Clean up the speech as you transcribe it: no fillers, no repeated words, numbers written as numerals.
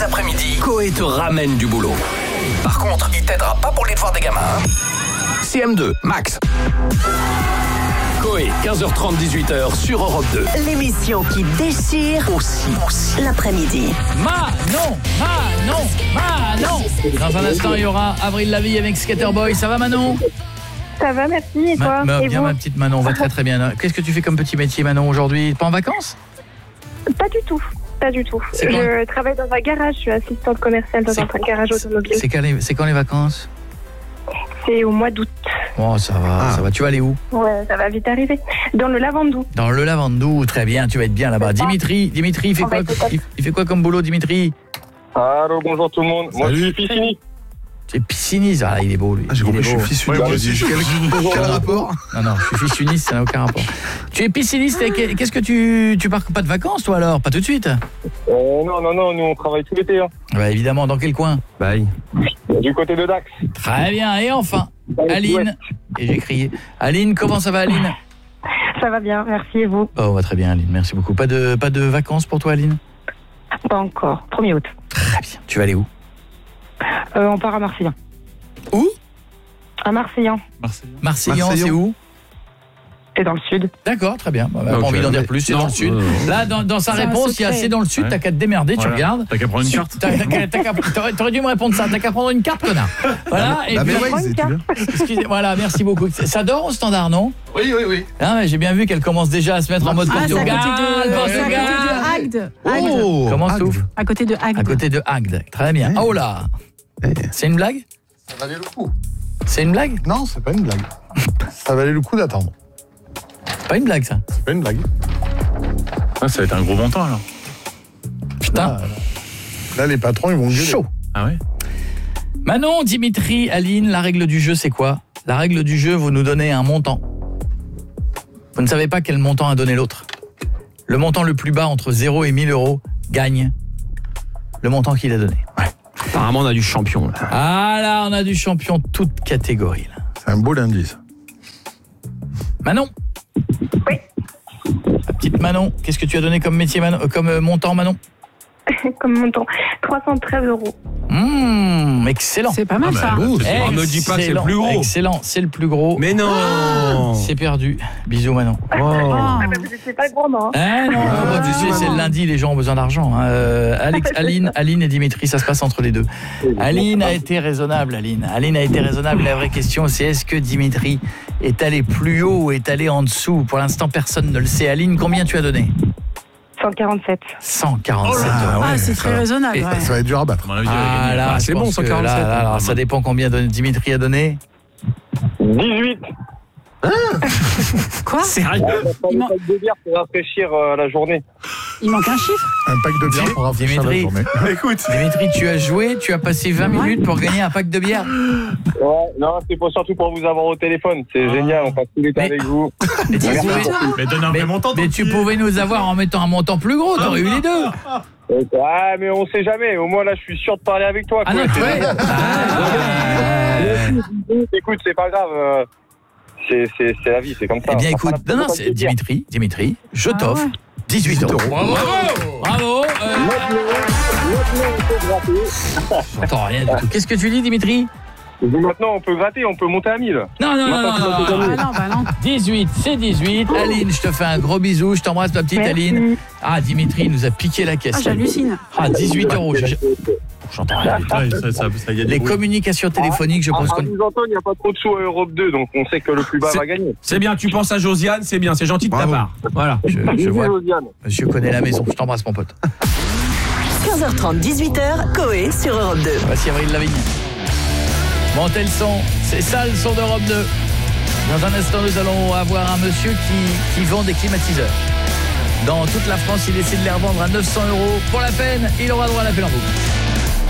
les après-midi, Coé te ramène du boulot. Par contre, il t'aidera pas pour les devoirs des gamins. CM2, Max. Coé, 15h30, 18h sur Europe 2. L'émission qui déchire aussi l'après-midi. Manon. Dans un instant, il y aura Avril Lavigne avec Skaterboy. Ça va, Manon? Ça va, merci. Et toi? Et bien, vous? ma petite Manon, on va très très bien. Qu'est-ce que tu fais comme petit métier, Manon, aujourd'hui? Pas en vacances? Pas du tout. Je travaille dans un garage. Je suis assistante commerciale dans un garage automobile. C'est quand les vacances? C'est au mois d'août. Oh, ça va. Tu vas aller où? Ouais, ça va vite arriver. Dans le Lavandou. Dans le Lavandou, très bien, tu vas être bien là-bas. Dimitri, il fait quoi? Il fait quoi comme boulot, Dimitri? Allô, bonjour tout le monde. Moi, je suis pisciniste. C'est pisciniste, il est beau lui. J'ai compris, je suis fissuniste. Quel rapport? Non, je suis fissuniste, ça n'a aucun rapport. Tu es pisciniste, qu'est-ce que tu pars pas de vacances toi alors? Pas tout de suite? Non, nous on travaille tout l'été. Bah évidemment, dans quel coin? Du côté de Dax. Très bien, et enfin, Aline. Et j'ai crié. Aline, comment ça va, Aline? Ça va bien, merci, et vous? Oh, très bien, Aline, merci beaucoup. Pas de vacances pour toi, Aline? Pas encore, 1er août. Très bien, tu vas aller où? On part à Marseillan. Où? À Marseillan. Marseillan, c'est où? C'est dans le sud. D'accord, très bien. Pas envie d'en dire plus, c'est dans le sud. Là, dans sa réponse, il y a c'est dans le sud, t'as qu'à te démerder, tu regardes. T'as qu'à prendre une carte. T'aurais dû me répondre ça, t'as qu'à prendre une carte, connard. Voilà, et puis excusez, voilà, merci beaucoup. Ça dort au standard, non? Oui. Ah, mais j'ai bien vu qu'elle commence déjà à se mettre en mode Portugal. Agde. Comment ça souffle? À côté de Agde. À côté de Agde. Très bien. Oh là. C'est une blague? Ça valait le coup. C'est une blague? Non, c'est pas une blague. Ça valait le coup d'attendre. Pas une blague, ça. C'est pas une blague. Ah, ça va être un gros montant alors. Putain. Là, les patrons, ils vont gueuler. Chaud. Ah ouais? Manon, Dimitri, Aline, la règle du jeu, c'est quoi? La règle du jeu, vous nous donnez un montant. Vous ne savez pas quel montant a donné l'autre. Le montant le plus bas entre 0 et 1000 euros gagne le montant qu'il a donné. Ouais. Apparemment, on a du champion. Là. Ah là, on a du champion toute catégorie. Là. C'est un beau lundi. Manon. Oui. La petite Manon, qu'est-ce que tu as donné comme métier, comme montant, Manon? Comme montant, 313 euros. Excellent. C'est pas mal ça. On me dit pas que c'est le plus gros. Excellent, c'est le plus gros. Mais non. C'est perdu. Bisous, Manon. C'est pas grand, non. Non, tu sais, c'est le lundi, les gens ont besoin d'argent. Aline et Dimitri, ça se passe entre les deux. Aline a été raisonnable, Aline a été raisonnable. La vraie question, c'est est-ce que Dimitri est allé plus haut ou est allé en dessous? Pour l'instant, personne ne le sait. Aline, combien tu as donné? 147. 147 euros. C'est très raisonnable. Ouais. Ça va être dur à battre. Là, c'est bon, 147. Alors, ça dépend combien Dimitri a donné. 18. Quoi? Sérieux? Il manque de bière pour rafraîchir la journée. un chiffre? Un pack de bière pour rafraîchir la journée. Écoute, Dimitri, tu as joué, tu as passé 20 minutes pour gagner un pack de bière. Ouais, non, c'est surtout pour vous avoir au téléphone. C'est génial, on passe tout l'été avec vous. Mais donne un vrai montant. Mais tu pouvais nous avoir en mettant un montant plus gros, t'aurais eu les deux. Ouais, mais on sait jamais. Au moins là, je suis sûr de parler avec toi. Ah non, ouais. Écoute, c'est pas grave. C'est la vie, c'est comme ça. Eh bien, écoute, c'est Dimitri, je t'offre 18 euros. Bravo. J'entends rien du tout. Qu'est-ce que tu dis, Dimitri? Maintenant, on peut gratter, on peut monter à 1000. Non. Non. 18, c'est 18. Aline, je te fais un gros bisou. Je t'embrasse, ma petite Aline. Ah, Dimitri nous a piqué la caisse. J'hallucine. 18 euros. J'entends rien du tout. Les communications téléphoniques, je pense qu'on... nous entend, il n'y a pas trop de sous à Europe 2, donc on sait que le plus bas va gagner. C'est bien, tu penses à Josiane, c'est bien, c'est gentil de ta part. Voilà. Je vois. Je connais la maison. Je t'embrasse, mon pote. 15h30, 18h, Coé sur Europe 2. Voici Avril Lavigne. Montez le son, c'est ça le son d'Europe 2. Dans un instant, nous allons avoir un monsieur qui vend des climatiseurs. Dans toute la France, il essaie de les revendre à 900 €. Pour la peine, il aura droit à l'appel en boucle.